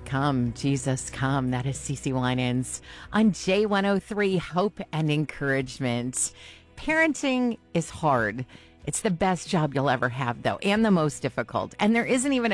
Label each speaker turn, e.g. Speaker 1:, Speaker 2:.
Speaker 1: Come, Jesus, come. That is CeCe Winans on J103, Hope and Encouragement. Parenting is hard. It's the best job you'll ever have, though, and the most difficult. And there isn't even